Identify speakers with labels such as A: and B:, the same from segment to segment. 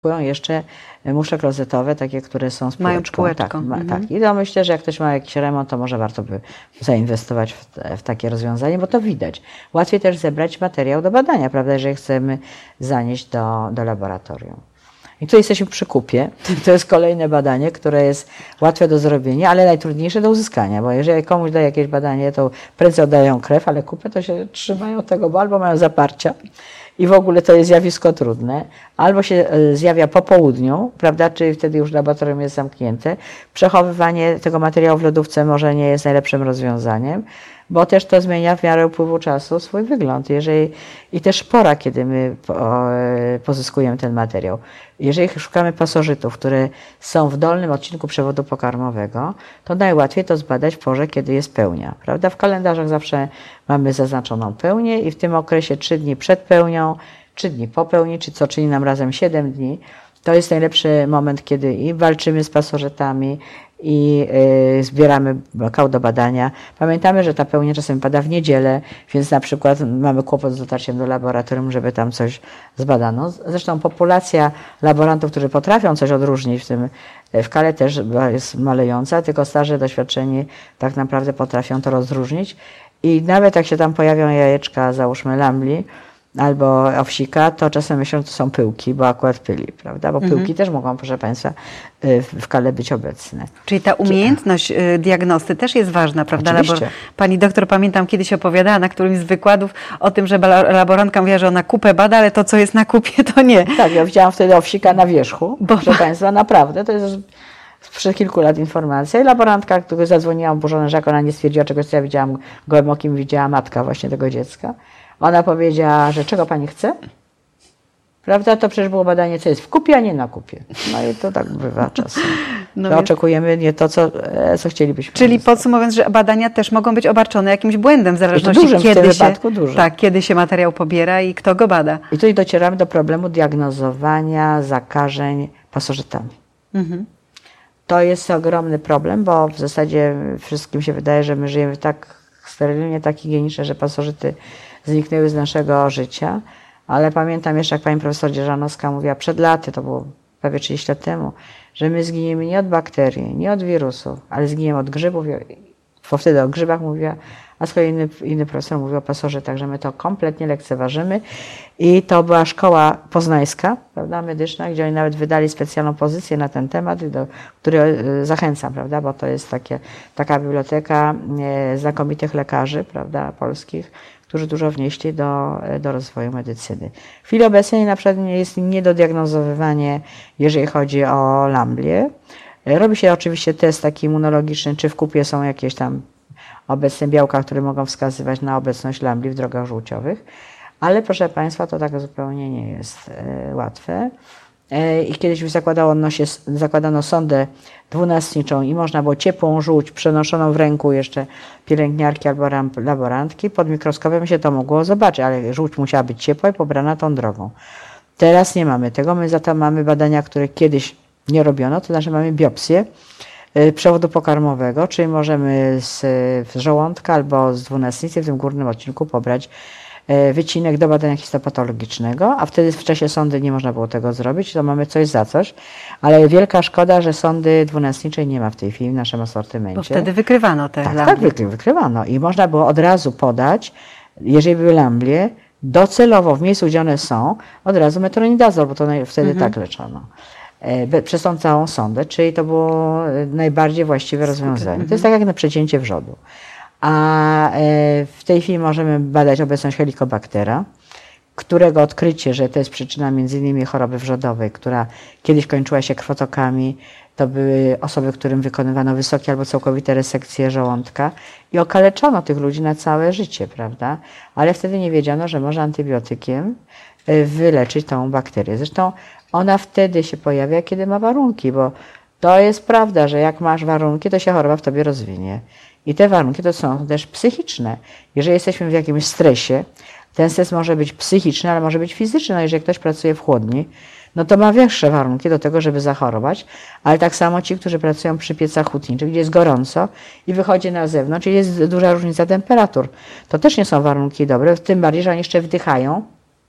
A: Kupują jeszcze muszle klozetowe, takie, które są z
B: Mają
A: półeczką.
B: półeczką.
A: Tak. I to myślę, że jak ktoś ma jakiś remont, to może warto by zainwestować w takie rozwiązanie, bo to widać. Łatwiej też zebrać materiał do badania, prawda, jeżeli chcemy zanieść do laboratorium. I tu jesteśmy przy kupie. To jest kolejne badanie, które jest łatwe do zrobienia, ale najtrudniejsze do uzyskania, bo jeżeli komuś daje jakieś badanie, to prędzej oddają krew, ale kupę to się trzymają tego, bo albo mają zaparcia i w ogóle to jest zjawisko trudne, albo się zjawia po południu, prawda, czyli wtedy już laboratorium jest zamknięte. Przechowywanie tego materiału w lodówce może nie jest najlepszym rozwiązaniem, bo też to zmienia w miarę upływu czasu swój wygląd. I też pora, kiedy my pozyskujemy ten materiał. Jeżeli szukamy pasożytów, które są w dolnym odcinku przewodu pokarmowego, to najłatwiej to zbadać w porze, kiedy jest pełnia. Prawda? W kalendarzach zawsze mamy zaznaczoną pełnię i w tym okresie 3 dni przed pełnią, 3 dni po pełni, co czyni nam razem 7 dni. To jest najlepszy moment, kiedy i walczymy z pasożytami, i zbieramy kał do badania. Pamiętamy, że ta pełnia czasem pada w niedzielę, więc na przykład mamy kłopot z dotarciem do laboratorium, żeby tam coś zbadano. Zresztą populacja laborantów, którzy potrafią coś odróżnić w kale też jest malejąca, tylko starzy, doświadczeni tak naprawdę potrafią to rozróżnić. I nawet jak się tam pojawią jajeczka, załóżmy lambli, albo owsika, to czasem myślą, że to są pyłki, bo akurat pyli, prawda? Bo pyłki też mogą, proszę Państwa, w kale być obecne.
B: Czyli ta umiejętność diagnosty też jest ważna, prawda?
A: Oczywiście.
B: Pani doktor, pamiętam, kiedyś opowiadała na którymś z wykładów o tym, że laborantka mówiła, że ona kupę bada, ale to, co jest na kupie, to nie.
A: Tak, ja widziałam wtedy owsika na wierzchu, proszę Państwa, naprawdę, to jest sprzed kilku lat informacja. I laborantka, która zadzwoniła oburzona, że jak ona nie stwierdziła czegoś, co ja widziałam, gołym okiem widziała matka właśnie tego dziecka. Ona powiedziała, że czego pani chce? Prawda? To przecież było badanie, co jest w kupie, a nie na kupie. No i to tak bywa czasem. No oczekujemy nie to, co chcielibyśmy.
B: Czyli podsumowując, że badania też mogą być obarczone jakimś błędem, w zależności kiedy się materiał pobiera i kto go bada.
A: I tutaj docieramy do problemu diagnozowania zakażeń pasożytami. To jest ogromny problem, bo w zasadzie wszystkim się wydaje, że my żyjemy tak sterylnie, tak higienicznie, że pasożyty zniknęły z naszego życia, ale pamiętam jeszcze, jak pani profesor Dzierżanowska mówiła przed laty, to było prawie 30 lat temu, że my zginiemy nie od bakterii, nie od wirusów, ale zginiemy od grzybów, bo wtedy o grzybach mówiła, a z kolei inny profesor mówił o pasożytach, że my to kompletnie lekceważymy i to była szkoła poznańska, prawda, medyczna, gdzie oni nawet wydali specjalną pozycję na ten temat, do której zachęcam, prawda, bo to jest taka biblioteka znakomitych lekarzy, prawda, polskich, którzy dużo wnieśli do rozwoju medycyny. W chwili obecnej na przykład jest niedodiagnozowywanie, jeżeli chodzi o lamblię. Robi się oczywiście test taki immunologiczny, czy w kupie są jakieś tam obecne białka, które mogą wskazywać na obecność lambli w drogach żółciowych, ale proszę Państwa, to tak zupełnie nie jest łatwe. I kiedyś już zakładano sondę dwunastniczą i można było ciepłą żółć przenoszoną w ręku jeszcze pielęgniarki albo laborantki. Pod mikroskopem się to mogło zobaczyć, ale żółć musiała być ciepła i pobrana tą drogą. Teraz nie mamy tego, my za to mamy badania, które kiedyś nie robiono, to znaczy mamy biopsję przewodu pokarmowego, czyli możemy z żołądka albo z dwunastnicy w tym górnym odcinku pobrać wycinek do badania histopatologicznego, a wtedy w czasie sondy nie można było tego zrobić, to mamy coś za coś, ale wielka szkoda, że sondy dwunastniczej nie ma w tej chwili w naszym asortymencie.
B: Bo wtedy wykrywano te lamblie.
A: Tak, wykrywano i można było od razu podać, jeżeli były lamblie, docelowo w miejscu, gdzie one są, od razu metronidazol, bo to wtedy tak leczono. Przez tą całą sondę, czyli to było najbardziej właściwe rozwiązanie. To jest tak jak na przecięcie wrzodu. A w tej chwili możemy badać obecność Helicobaktera, którego odkrycie, że to jest przyczyna m.in. choroby wrzodowej, która kiedyś kończyła się krwotokami, to były osoby, którym wykonywano wysokie albo całkowite resekcje żołądka i okaleczono tych ludzi na całe życie, prawda? Ale wtedy nie wiedziano, że może antybiotykiem wyleczyć tą bakterię. Zresztą ona wtedy się pojawia, kiedy ma warunki, bo to jest prawda, że jak masz warunki, to się choroba w tobie rozwinie. I te warunki to są też psychiczne. Jeżeli jesteśmy w jakimś stresie, ten stres może być psychiczny, ale może być fizyczny. No jeżeli ktoś pracuje w chłodni, no to ma większe warunki do tego, żeby zachorować, ale tak samo ci, którzy pracują przy piecach hutniczych, gdzie jest gorąco i wychodzi na zewnątrz i jest duża różnica temperatur. To też nie są warunki dobre, tym bardziej, że oni jeszcze wdychają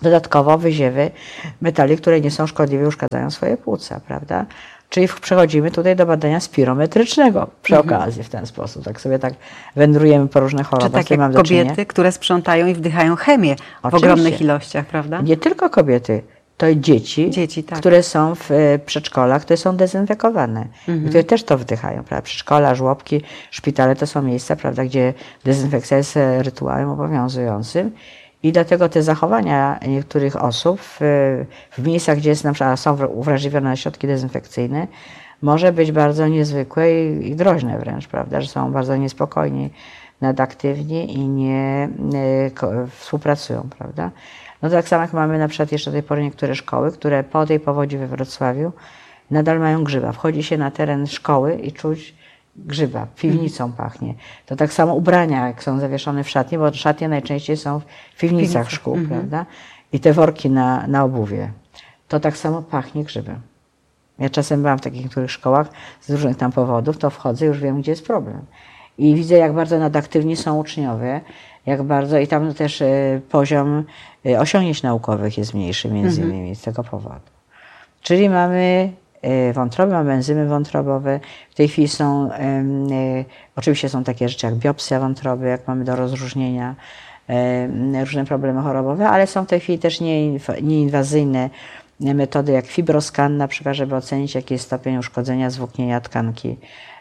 A: Dodatkowo wyziewy metali, które nie są szkodliwe, uszkadzają swoje płuca, prawda? Czyli przechodzimy tutaj do badania spirometrycznego przy okazji w ten sposób. Tak sobie tak wędrujemy po różnych chorobach.
B: Czy tak jak kobiety, które sprzątają i wdychają chemię w ogromnych ilościach, prawda?
A: Nie tylko kobiety, to i dzieci tak. które są w przedszkolach, które są dezynfekowane. I które też to wdychają, prawda? Przedszkola, żłobki, szpitale to są miejsca, prawda, gdzie dezynfekcja jest rytuałem obowiązującym. I dlatego te zachowania niektórych osób w miejscach, gdzie jest, na przykład, są uwrażliwione na środki dezynfekcyjne, może być bardzo niezwykłe i groźne wręcz, prawda, że są bardzo niespokojni, nadaktywni i nie współpracują, prawda. No tak samo jak mamy na przykład jeszcze do tej pory niektóre szkoły, które po tej powodzi we Wrocławiu nadal mają grzyba. Wchodzi się na teren szkoły i czuć grzyba, piwnicą pachnie. To tak samo ubrania, jak są zawieszone w szatni, bo szatnie najczęściej są w piwnicach szkół, prawda? I te worki na obuwie. To tak samo pachnie grzybem. Ja czasem byłam w takich niektórych szkołach z różnych tam powodów, to wchodzę, już wiem, gdzie jest problem. I widzę, jak bardzo nadaktywni są uczniowie, jak bardzo, i tam też poziom osiągnięć naukowych jest mniejszy między innymi z tego powodu. Czyli mamy wątroby, mamy enzymy wątrobowe. W tej chwili są, oczywiście są takie rzeczy jak biopsja wątroby, jak mamy do rozróżnienia różne problemy chorobowe, ale są w tej chwili też nieinwazyjne metody jak fibroskan na przykład, żeby ocenić, jaki jest stopień uszkodzenia, zwłóknienia tkanki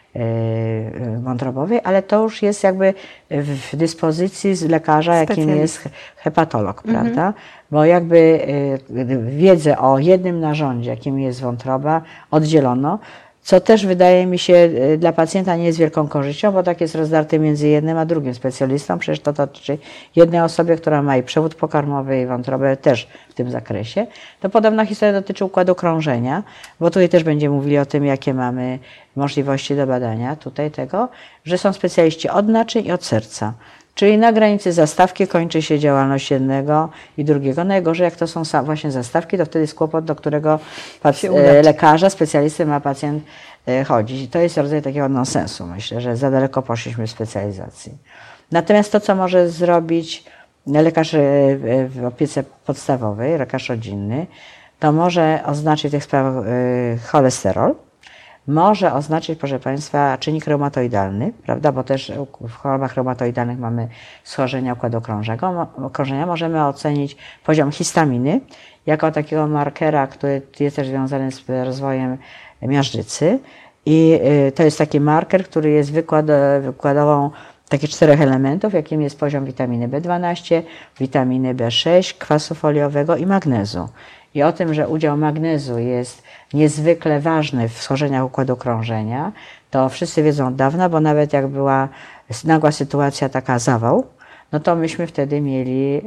A: wątrobowej, ale to już jest jakby w dyspozycji z lekarza, jakim jest hepatolog, prawda? Bo jakby wiedzę o jednym narządzie, jakim jest wątroba, oddzielono, co też wydaje mi się dla pacjenta nie jest wielką korzyścią, bo tak jest rozdarte między jednym a drugim specjalistą. Przecież to dotyczy jednej osobie, która ma i przewód pokarmowy i wątrobę też w tym zakresie. To podobna historia dotyczy układu krążenia, bo tutaj też będziemy mówili o tym, jakie mamy możliwości do badania tutaj tego, że są specjaliści od naczyń i od serca. Czyli na granicy zastawki kończy się działalność jednego i drugiego. Najgorzej, jak to są właśnie zastawki, to wtedy jest kłopot, do którego lekarza, specjalisty ma pacjent chodzić. I to jest rodzaj takiego nonsensu, myślę, że za daleko poszliśmy w specjalizacji. Natomiast to, co może zrobić lekarz w opiece podstawowej, lekarz rodzinny, to może oznaczyć w tych sprawach cholesterol, może oznaczyć, proszę Państwa, czynnik reumatoidalny, prawda, bo też w chorobach reumatoidalnych mamy schorzenia układu krążenia. Możemy ocenić poziom histaminy jako takiego markera, który jest też związany z rozwojem miażdżycy. I to jest taki marker, który jest wykładową takich 4 elementów, jakim jest poziom witaminy B12, witaminy B6, kwasu foliowego i magnezu. I o tym, że udział magnezu jest niezwykle ważny w schorzeniach układu krążenia, to wszyscy wiedzą od dawna, bo nawet jak była nagła sytuacja, taka zawał, no to myśmy wtedy mieli,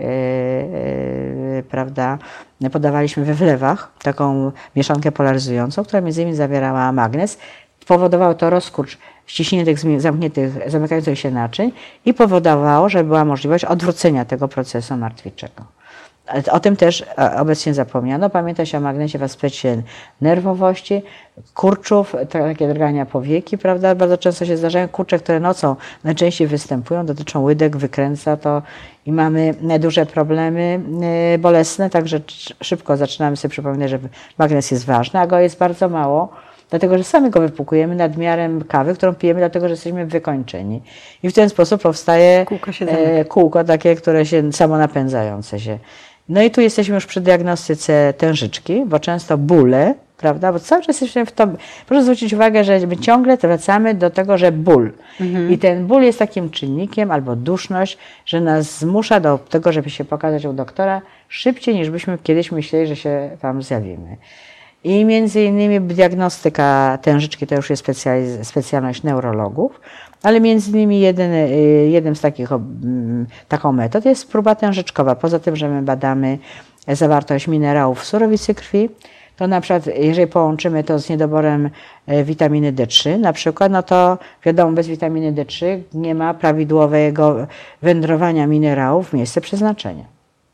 A: prawda, podawaliśmy we wlewach taką mieszankę polaryzującą, która między innymi zawierała magnez. Powodowało to rozkurcz ściśniętych, zamykających się naczyń i powodowało, że była możliwość odwrócenia tego procesu martwiczego. O tym też obecnie zapomniano. Pamięta się o magnezie w aspekcie nerwowości, kurczów, takie drgania powieki, prawda? Bardzo często się zdarzają kurcze, które nocą najczęściej występują, dotyczą łydek, wykręca to i mamy duże problemy bolesne, także szybko zaczynamy sobie przypominać, że magnez jest ważny, a go jest bardzo mało, dlatego że sami go wypłukujemy nadmiarem kawy, którą pijemy, dlatego że jesteśmy wykończeni. I w ten sposób powstaje kółko takie, które się samonapędzające się. No i tu jesteśmy już przy diagnostyce tężyczki, bo często bóle, prawda, bo cały czas jesteśmy w to, proszę zwrócić uwagę, że my ciągle wracamy do tego, że ból. I ten ból jest takim czynnikiem, albo duszność, że nas zmusza do tego, żeby się pokazać u doktora szybciej, niż byśmy kiedyś myśleli, że się tam zjawimy. I między innymi diagnostyka tężyczki to już jest specjalność neurologów, ale między innymi jeden z taką metod jest próba tężyczkowa. Poza tym, że my badamy zawartość minerałów w surowicy krwi, to na przykład jeżeli połączymy to z niedoborem witaminy D3 na przykład, no to wiadomo, bez witaminy D3 nie ma prawidłowego wędrowania minerałów w miejsce przeznaczenia.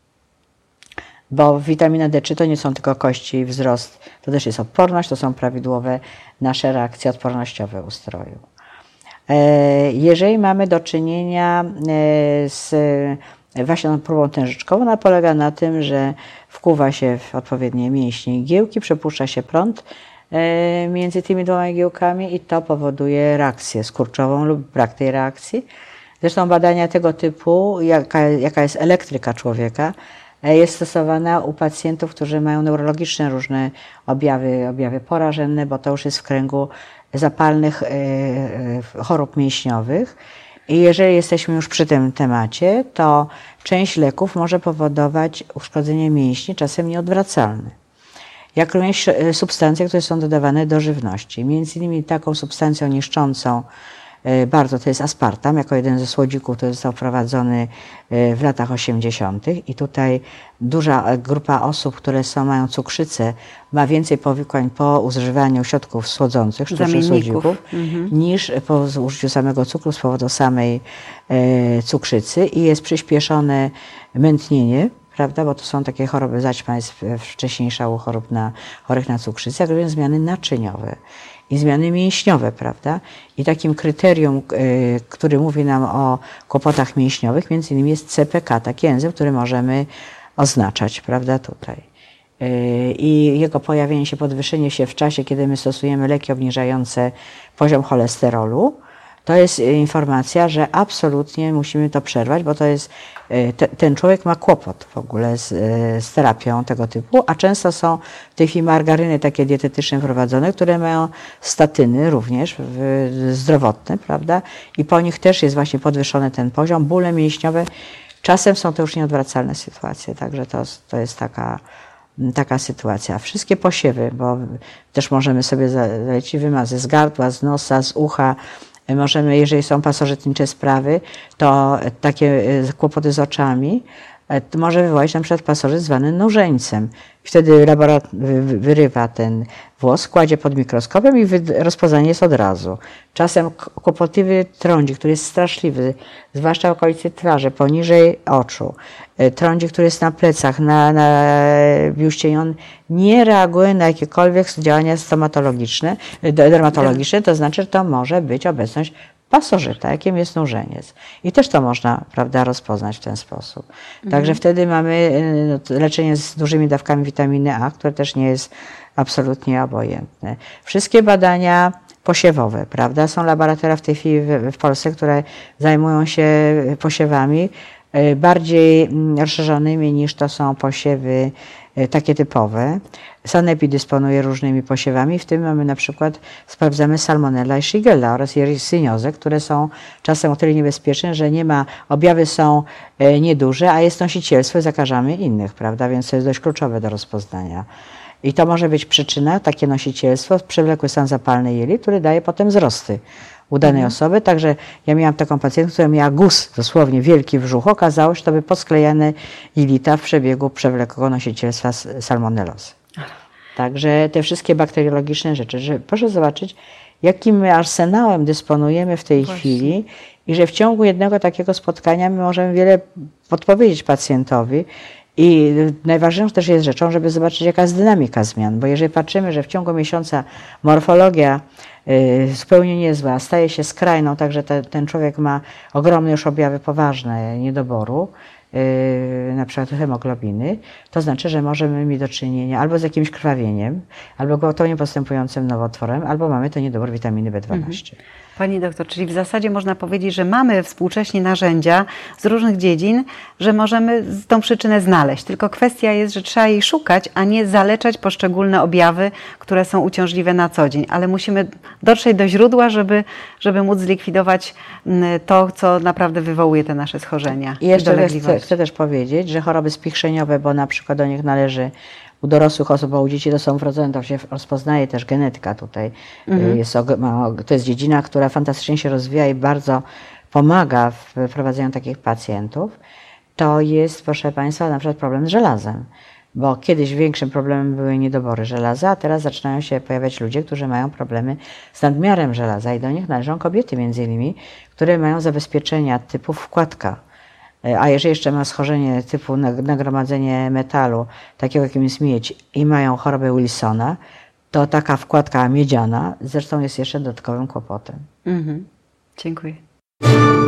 A: Bo witamina D3 to nie są tylko kości i wzrost, to też jest odporność, to są prawidłowe nasze reakcje odpornościowe ustroju. Jeżeli mamy do czynienia z właśnie próbą tężyczkową. Ona polega na tym, że wkuwa się w odpowiednie mięśnie i igiełki, przepuszcza się prąd między tymi dwoma igiełkami i to powoduje reakcję skurczową lub brak tej reakcji. Zresztą badania tego typu, jaka jest elektryka człowieka, jest stosowana u pacjentów, którzy mają neurologiczne różne objawy porażenne, bo to już jest w kręgu zapalnych chorób mięśniowych. I jeżeli jesteśmy już przy tym temacie, to część leków może powodować uszkodzenie mięśni, czasem nieodwracalne. Jak również substancje, które są dodawane do żywności. Między innymi taką substancją niszczącą bardzo to jest aspartam, jako jeden ze słodzików, który został wprowadzony w latach 80. I tutaj duża grupa osób, które mają cukrzycę, ma więcej powikłań po używaniu środków słodzących, sztucznych słodzików, niż po użyciu samego cukru z powodu samej cukrzycy i jest przyspieszone mętnienie, prawda, bo to są takie choroby zaćma, jest wcześniejsza u chorych na cukrzycę, jak również zmiany naczyniowe i zmiany mięśniowe, prawda? I takim kryterium, który mówi nam o kłopotach mięśniowych, między innymi jest CPK, taki enzym, który możemy oznaczać, prawda, tutaj. I jego pojawienie się, podwyższenie się w czasie, kiedy my stosujemy leki obniżające poziom cholesterolu, to jest informacja, że absolutnie musimy to przerwać, bo to jest, ten człowiek ma kłopot w ogóle z terapią tego typu, a często są w tej chwili margaryny takie dietetyczne prowadzone, które mają statyny również zdrowotne, prawda? I po nich też jest właśnie podwyższony ten poziom, bóle mięśniowe. Czasem są to już nieodwracalne sytuacje, także to jest taka sytuacja. Wszystkie posiewy, bo też możemy sobie zalecić wymazy z gardła, z nosa, z ucha. Możemy, jeżeli są pasożytnicze sprawy, to takie kłopoty z oczami może wywołać na przykład pasożyt zwany nożeńcem. Wtedy laborator wyrywa ten włos, kładzie pod mikroskopem i rozpoznanie jest od razu. Czasem kłopotliwy trądzik, który jest straszliwy, zwłaszcza w okolicy twarzy, poniżej oczu. Trądzik, który jest na plecach, na biuście i on nie reaguje na jakiekolwiek działania stomatologiczne, dermatologiczne, to znaczy, że to może być obecność pasożyta, jakim jest nurzeniec. I też to można, prawda, rozpoznać w ten sposób. Także wtedy mamy leczenie z dużymi dawkami witaminy A, które też nie jest absolutnie obojętne. Wszystkie badania posiewowe, prawda, są laboratoria w tej chwili w Polsce, które zajmują się posiewami bardziej rozszerzonymi niż to są posiewy takie typowe. Sanepid dysponuje różnymi posiewami, w tym mamy na przykład, sprawdzamy salmonella i shigella oraz yersiniozę, które są czasem o tyle niebezpieczne, że objawy są nieduże, a jest nosicielstwo i zakażamy innych, prawda, więc to jest dość kluczowe do rozpoznania. I to może być przyczyna, takie nosicielstwo, przewlekły stan zapalny jeli, który daje potem wzrosty u danej osoby. Także ja miałam taką pacjentkę, która miała guz, dosłownie wielki brzuch. Okazało się, że to by posklejane jelita w przebiegu przewlekłego nosicielstwa salmonellozy. Także te wszystkie bakteriologiczne rzeczy, że proszę zobaczyć, jakim my arsenałem dysponujemy w tej chwili i że w ciągu jednego takiego spotkania my możemy wiele podpowiedzieć pacjentowi. I najważniejszą też jest rzeczą, żeby zobaczyć, jaka jest dynamika zmian, bo jeżeli patrzymy, że w ciągu miesiąca morfologia zupełnie niezła staje się skrajną, także ten człowiek ma ogromne już objawy poważne niedoboru, na przykład hemoglobiny, to znaczy, że możemy mieć do czynienia albo z jakimś krwawieniem, albo gwałtownie postępującym nowotworem, albo mamy to niedobór witaminy B12.
B: Pani doktor, czyli w zasadzie można powiedzieć, że mamy współcześnie narzędzia z różnych dziedzin, że możemy tą przyczynę znaleźć. Tylko kwestia jest, że trzeba jej szukać, a nie zaleczać poszczególne objawy, które są uciążliwe na co dzień. Ale musimy dotrzeć do źródła, żeby móc zlikwidować to, co naprawdę wywołuje te nasze schorzenia.
A: I jeszcze chcę też powiedzieć, że choroby spichrzeniowe, bo na przykład do nich należy u dorosłych osób, bo u dzieci to są wrodzone, to się rozpoznaje też genetyka tutaj. To jest dziedzina, która fantastycznie się rozwija i bardzo pomaga w prowadzeniu takich pacjentów. To jest, proszę Państwa, na przykład problem z żelazem. Bo kiedyś większym problemem były niedobory żelaza, a teraz zaczynają się pojawiać ludzie, którzy mają problemy z nadmiarem żelaza i do nich należą kobiety między innymi, które mają zabezpieczenia typu wkładka. A jeżeli jeszcze ma schorzenie typu nagromadzenie metalu, takiego jakim jest miedź i mają chorobę Wilsona, to taka wkładka miedziana zresztą jest jeszcze dodatkowym kłopotem.
B: Dziękuję.